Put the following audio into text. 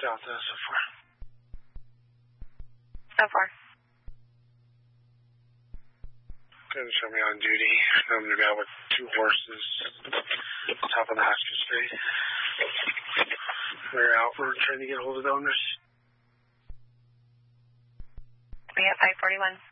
Delta so far. So far. Good to show me on duty. I'm going to be out with 2 horses. Top of the Husker Street. We're out. We're trying to get hold of the owners. We have 541.